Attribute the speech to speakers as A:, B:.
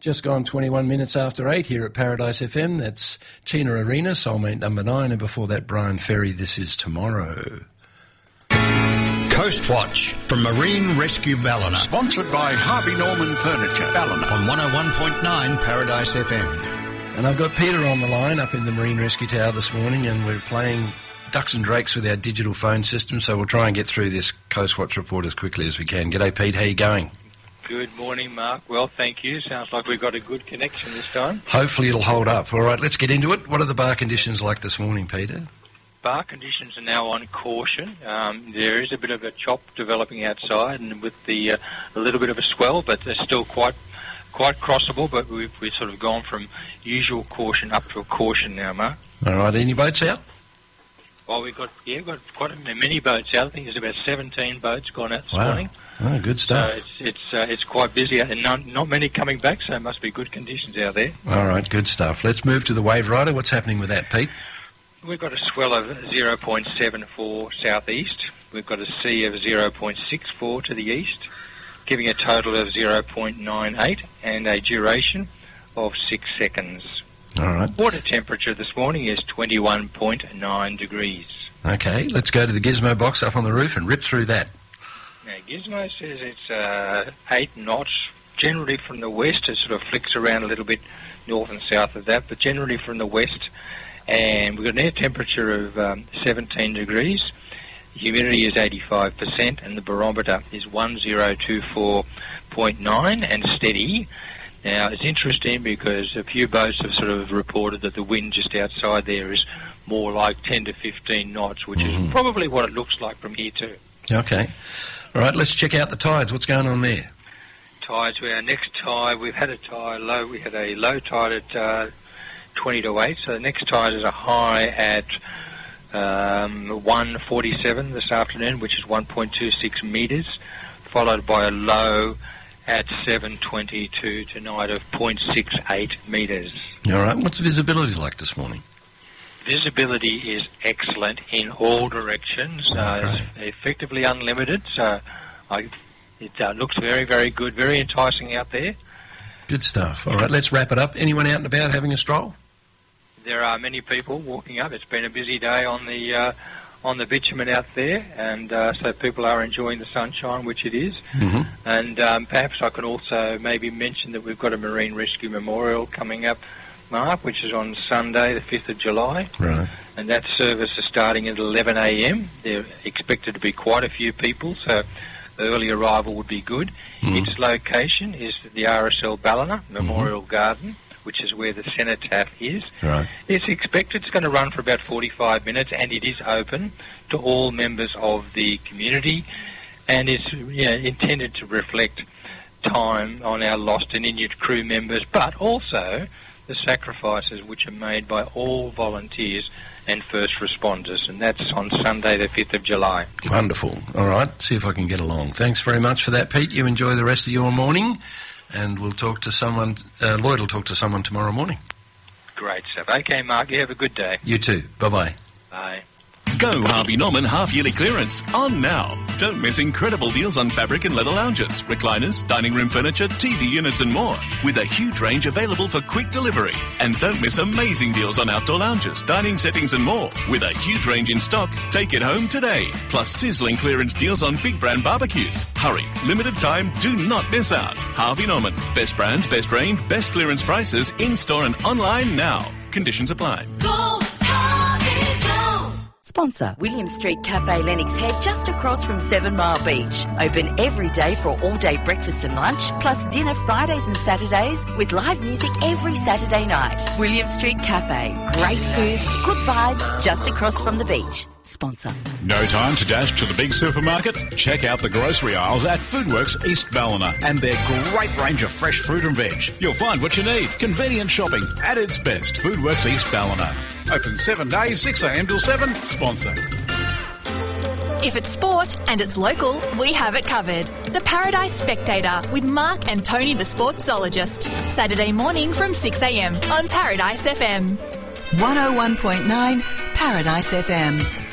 A: Just gone 21 minutes after 8 here at Paradise FM. That's Tina Arena, Soulmate number 9, and before that, Brian Ferry, This Is Tomorrow.
B: Coast Watch from Marine Rescue Ballina.
C: Sponsored by Harvey Norman Furniture, Ballina.
B: On 101.9 Paradise FM.
A: And I've got Peter on the line up in the Marine Rescue Tower this morning, and we're playing ducks and drakes with our digital phone system, so we'll try and get through this Coast Watch report as quickly as we can. G'day, Pete. How you going?
D: Good morning, Mark. Well, thank you. Sounds like we've got a good connection this time.
A: Hopefully it'll hold up. All right, let's get into it. What are the bar conditions like this morning, Peter?
D: Bar conditions are now on caution. There is a bit of a chop developing outside, and with a little bit of a swell, but they're still quite crossable. But we've sort of gone from usual caution up to a caution now, Mark.
A: All right, any boats out?
D: Well, we've got quite many boats out. I think there's about 17 boats gone out this morning.
A: Oh, good stuff.
D: So it's quite busy, and not many coming back, so it must be good conditions out there.
A: All right, good stuff. Let's move to the Wave Rider. What's happening with that, Pete?
D: We've got a swell of 0.74 southeast. We've got a sea of 0.64 to the east, giving a total of 0.98 and a duration of 6 seconds.
A: All right.
D: Water temperature this morning is 21.9 degrees.
A: Okay, let's go to the gizmo box up on the roof and rip through that.
D: Now, Gizmo says it's 8 knots. Generally from the west, it sort of flicks around a little bit north and south of that, but generally from the west. And we've got an air temperature of 17 degrees. The humidity is 85%, and the barometer is 1024.9 and steady. Now, it's interesting because a few boats have sort of reported that the wind just outside there is more like 10 to 15 knots, which is probably what it looks like from here too.
A: Okay. All right, let's check out the tides. What's going on there?
D: Tides, our next tide, we've had a tide low. We had a low tide at 20 to 8, so the next tide is a high at 1:47 this afternoon, which is 1.26 metres, followed by a low at 7:22 tonight of 0.68 metres.
A: All right, what's the visibility like this morning?
D: Visibility is excellent in all directions. It's effectively unlimited, so it looks very, very good, very enticing out there.
A: Good stuff. All right, let's wrap it up. Anyone out and about having a stroll?
D: There are many people walking up. It's been a busy day on the bitumen out there, and so people are enjoying the sunshine, which it is.
A: Mm-hmm.
D: And perhaps I can also maybe mention that we've got a Marine Rescue Memorial coming up, Mark, which is on Sunday, the 5th of July.
A: Right.
D: And that service is starting at 11 a.m. There are expected to be quite a few people, so early arrival would be good. Its location is the RSL Ballina Memorial Garden, which is where the cenotaph is.
A: Right.
D: It's expected it's going to run for about 45 minutes, and it is open to all members of the community, and it's intended to reflect time on our lost and injured crew members, but also the sacrifices which are made by all volunteers and first responders, and that's on Sunday the 5th of July.
A: Wonderful. All right, see if I can get along. Thanks very much for that, Pete. You enjoy the rest of your morning, and we'll talk to someone, Lloyd will talk to someone tomorrow morning.
D: Great stuff. Okay, Mark, you have a good day.
A: You too. Bye-bye.
D: Bye.
E: Go Harvey Norman half-yearly clearance on now. Don't miss incredible deals on fabric and leather lounges, recliners, dining room furniture, TV units and more, with a huge range available for quick delivery. And don't miss amazing deals on outdoor lounges, dining settings and more, with a huge range in stock. Take it home today. Plus sizzling clearance deals on big brand barbecues. Hurry, limited time, do not miss out. Harvey Norman, best brands, best range, best clearance prices, in-store and online now. Conditions apply.
F: Go Harvey, go!
G: Sponsor William Street Cafe Lennox Head, just across from 7 Mile Beach. Open every day for all-day breakfast and lunch, plus dinner Fridays and Saturdays, with live music every Saturday night. William Street Cafe. Great foods, good vibes, just across from the beach. Sponsor.
H: No time to dash to the big supermarket? Check out the grocery aisles at Foodworks East Ballina and their great range of fresh fruit and veg. You'll find what you need. Convenient shopping at its best. Foodworks East Ballina. Open 7 days, 6 a.m. till 7. Sponsor.
I: If it's sport and it's local, we have it covered. The Paradise Spectator with Mark and Tony the Sportsologist. Saturday morning from 6 a.m. on Paradise FM.
J: 101.9 Paradise FM.